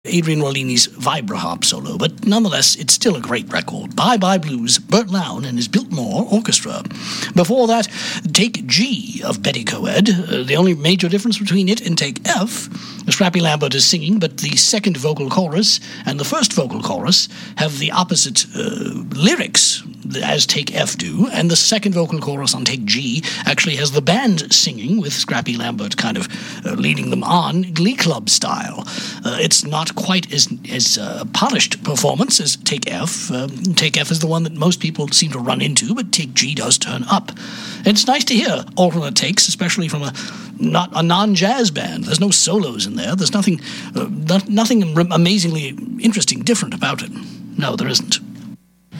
Adrian Rollini's Vibrahop solo, but nonetheless, it's still a great record. Bye Bye Blues, Burt Lown and his Biltmore Orchestra. Before that, Take G of Betty Coed. The only major difference between it and Take F, Scrappy Lambert is singing, but the second vocal chorus and the first vocal chorus have the opposite lyrics as Take F do, and the second vocal chorus on Take G actually has the band singing, with Scrappy Lambert kind of leading them on, Glee Club style. It's not quite as polished performance as Take F. Take F is the one that most people seem to run into, but Take G does turn up. And it's nice to hear alternate takes, especially from a non-jazz band. There's no solos in there. There's nothing amazingly interesting, different about it. No, there isn't.